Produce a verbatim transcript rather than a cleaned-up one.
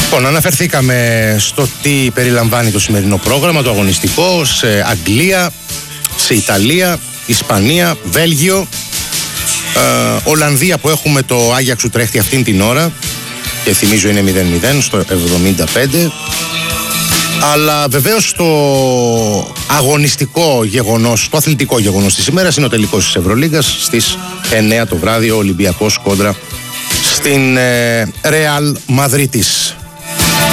Λοιπόν, αναφερθήκαμε στο τι περιλαμβάνει το σημερινό πρόγραμμα, το αγωνιστικό, σε Αγγλία, σε Ιταλία, Ισπανία, Βέλγιο, ε, Ολλανδία που έχουμε το Άγιαξ Ουτρέχτη αυτήν την ώρα και θυμίζω είναι μηδέν μηδέν στο εβδομήντα πέντε. Αλλά βεβαίως το αγωνιστικό γεγονός, το αθλητικό γεγονός της ημέρας είναι ο τελικός της Ευρωλίγκας στις εννιά το βράδυ, ο Ολυμπιακός κόντρα στην ε, Ρεάλ Μαδρίτης.